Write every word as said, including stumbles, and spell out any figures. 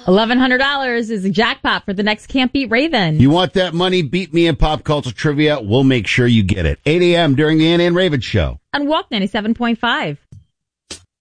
eleven hundred dollars is a jackpot for the next Can't Beat Raven. You want that money? Beat me in pop culture trivia. We'll make sure you get it. eight a.m. during the Ann and Raven Show. On Walk ninety-seven point five.